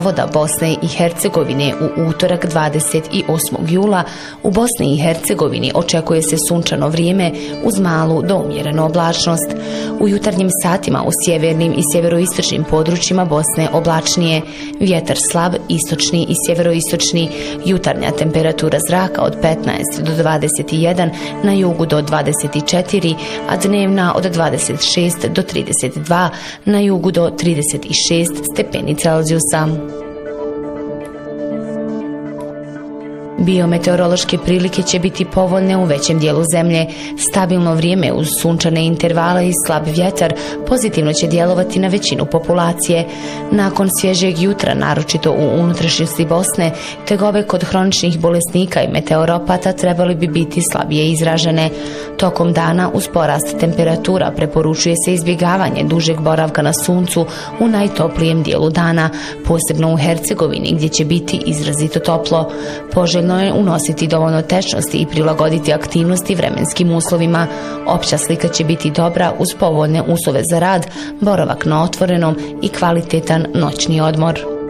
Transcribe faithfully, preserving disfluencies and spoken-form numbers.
voda Bosne i Hercegovine u utorak dvadeset osmog jula u Bosni i Hercegovini očekuje se sunčano vrijeme uz malu do umjerenu oblačnost. U jutarnjim satima u sjevernim i sjeveroistočnim područjima Bosne oblačnije, vjetar slab, istočni i sjeveroistočni, jutarnja temperatura zraka od petnaest do dvadeset jedan, na jugu do dvadeset četiri, a dnevna od dvadeset šest do trideset dva, na jugu do trideset šest stepeni Celzijusa. Biometeorološke prilike će biti povoljne u većem dijelu zemlje. Stabilno vrijeme uz sunčane intervale i slab vjetar pozitivno će djelovati na većinu populacije. Nakon svježeg jutra, naročito u unutrašnjosti Bosne, tegobe kod hroničnih bolesnika i meteoropata trebali bi biti slabije izražene. Tokom dana uz porast temperatura preporučuje se izbjegavanje dužeg boravka na suncu u najtoplijem dijelu dana, posebno u Hercegovini gdje će biti izrazito toplo. Poželjno je unositi dovoljno tečnosti i prilagoditi aktivnosti vremenskim uslovima. Opća slika će biti dobra uz povoljne uslove za rad, boravak na otvorenom i kvalitetan noćni odmor.